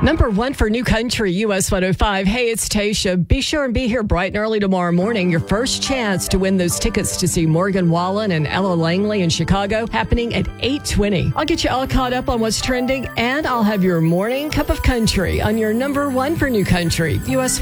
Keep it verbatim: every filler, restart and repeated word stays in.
Number one for New Country, U S one oh five. Hey, it's Tasha. Be sure and be here bright and early tomorrow morning. Your first chance to win those tickets to see Morgan Wallen and Ella Langley in Chicago happening at eight twenty. I'll get you all caught up on what's trending, and I'll have your morning cup of country on your number one for New Country, U S